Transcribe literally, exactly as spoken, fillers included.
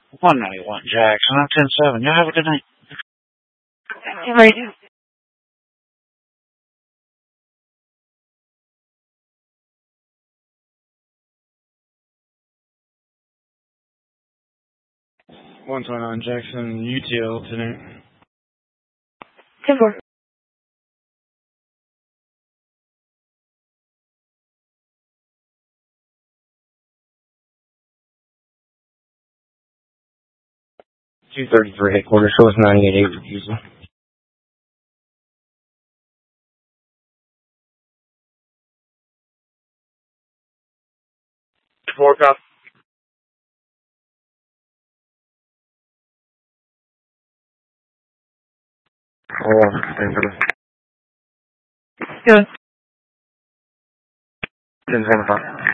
one ninety-one Jackson, I'm ten seven. You have a good night. Right. one twenty-nine Jackson, U T L tonight. ten four. two thirty-three headquarters, show us ninety-eight eight refusal. Four cop. Oh, ten Good. seven five.